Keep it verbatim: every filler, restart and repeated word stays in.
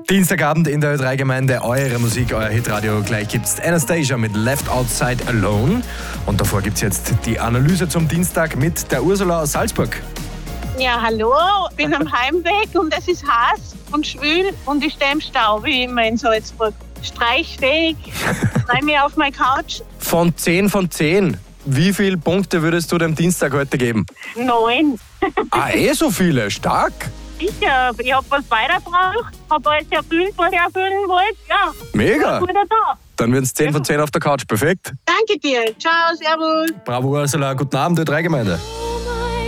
Dienstagabend in der Ö drei Gemeinde, eure Musik, euer Hitradio. Gleich gibt's Anastasia mit Left Outside Alone. Und davor gibt's jetzt die Analyse zum Dienstag mit der Ursula aus Salzburg. Ja, hallo, ich bin am Heimweg und es ist heiß und schwül und ich stehe im Stau, wie immer in Salzburg. Streichfähig, freue mich auf meine Couch. Von zehn von zehn, wie viele Punkte würdest du dem Dienstag heute geben? Neun. Ah, eh so viele, stark. Sicher, ich habe was weitergebracht, habe alles erfüllt, was ich erfüllen wollte. Ja, Mega. bin wieder da. Dann werden es zehn von zehn auf der Couch, perfekt. Danke dir, ciao, servus. Bravo Ursula, guten Abend, Ö drei Gemeinde.